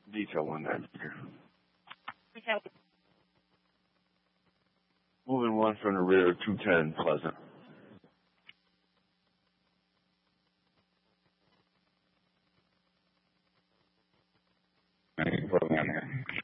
detail on that. Okay. Moving one from the rear, 210 Pleasant. Program here.